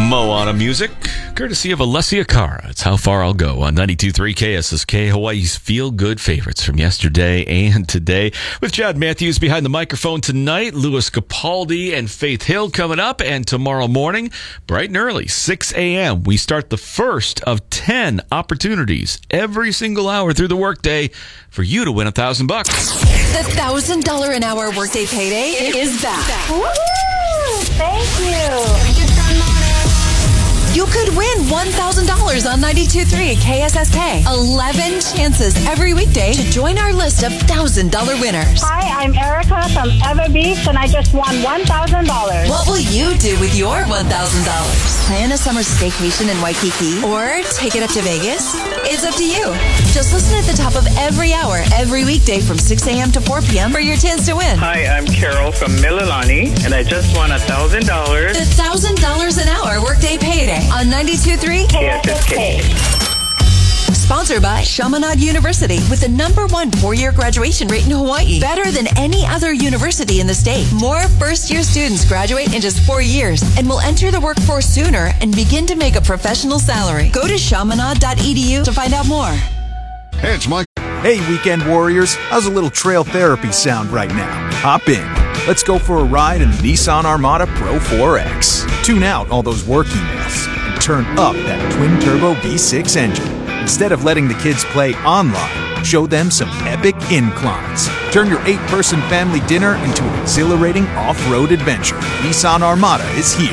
Moana music, courtesy of Alessia Cara. It's How Far I'll Go on 92.3 KSSK, Hawaii's feel-good favorites from yesterday and today. With Chad Matthews behind the microphone tonight, Louis Capaldi and Faith Hill coming up, and tomorrow morning, bright and early, 6 a.m., we start the first of 10 opportunities every single hour through the workday for you to win $1,000. The $1,000 an hour workday payday is back. Woo! Thank you. You could win $1,000 on 92.3 KSSK. 11 chances every weekday to join our list of $1,000 winners. Hi, I'm Erica from Ever Beach, and I just won $1,000. What will you do with your $1,000? Plan a summer staycation in Waikiki or take it up to Vegas? It's up to you. Just listen at the top of every hour, every weekday from 6 a.m. to 4 p.m. for your chance to win. Hi, I'm Carol from Mililani, and I just won $1,000. The $1,000 an hour workday payday on 92.3 KSSK. Sponsored by Chaminade University with the #1 four-year graduation rate in Hawaii. Better than any other university in the state. More first-year students graduate in just 4 years and will enter the workforce sooner and begin to make a professional salary. Go to chaminade.edu to find out more. Hey, it's Mike. Hey, weekend warriors. How's a little trail therapy sound right now? Hop in. Let's go for a ride in the Nissan Armada Pro 4X. Tune out all those work emails and turn up that twin-turbo V6 engine. Instead of letting the kids play online, show them some epic inclines. Turn your 8-person family dinner into an exhilarating off-road adventure. Nissan Armada is here.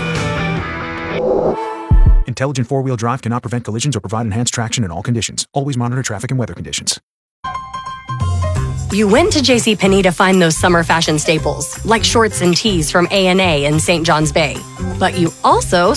Intelligent four-wheel drive cannot prevent collisions or provide enhanced traction in all conditions. Always monitor traffic and weather conditions. You went to JCPenney to find those summer fashion staples, like shorts and tees from A&A in St. John's Bay. But you also